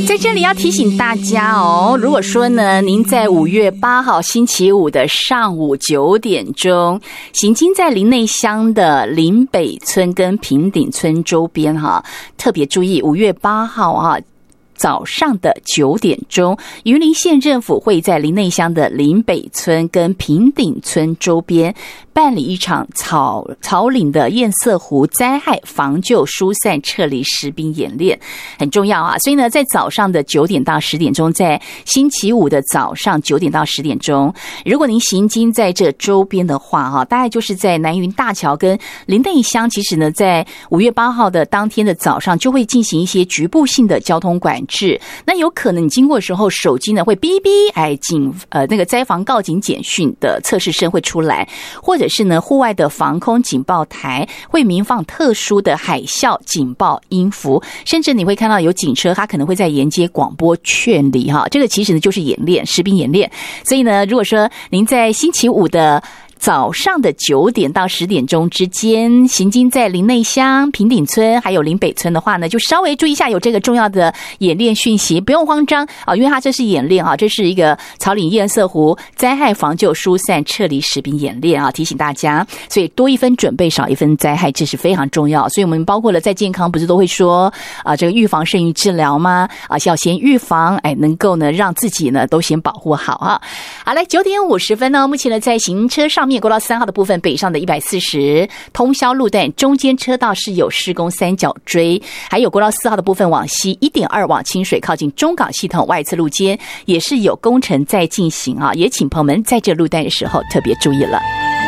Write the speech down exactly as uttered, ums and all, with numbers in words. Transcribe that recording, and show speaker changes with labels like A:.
A: 在这里要提醒大家哦，如果说呢，您在五月八号星期五的上午九点钟，行经在林内乡的林北村跟平顶村周边哈，特别注意，五月八号哈。早上的九点钟，云林县政府会在林内乡的林北村跟平顶村周边办理一场草草岭的堰塞湖灾害防救疏散撤离实兵演练，很重要啊！所以呢，在早上的九点到十点钟，在星期五的早上九点到十点钟，如果您行经在这周边的话，哈，大概就是在南云大桥跟林内乡，其实呢，在五月八号的当天的早上，就会进行一些局部性的交通管制。那有可能你经过的时候，手机呢会哔哔，哎，警呃那个灾防告警简讯的测试声会出来，或者是呢户外的防空警报台会鸣放特殊的海啸警报音符，甚至你会看到有警车，它可能会在沿街广播劝离哈。这个其实呢就是演练，实兵演练。所以呢，如果说您在星期五的早上的九点到十点钟之间，行经在林内乡、平顶村还有林北村的话呢，就稍微注意一下有这个重要的演练讯息，不用慌张啊，因为它这是演练啊，这是一个草岭堰塞湖灾害防救疏散撤离实兵演练啊，提醒大家，所以多一分准备少一分灾害，这是非常重要。所以我们包括了在健康不是都会说啊，这个预防胜于治疗吗？啊，要先预防，哎，能够呢让自己呢都先保护好啊。好，来九点五十分呢，目前呢在行车上面。国道三号的部分，北上的一百四十通霄路段中间车道是有施工三角锥，还有国道四号的部分往西 一点二 往清水靠近中港系统外侧路肩也是有工程在进行啊，也请朋友们在这路段的时候特别注意了。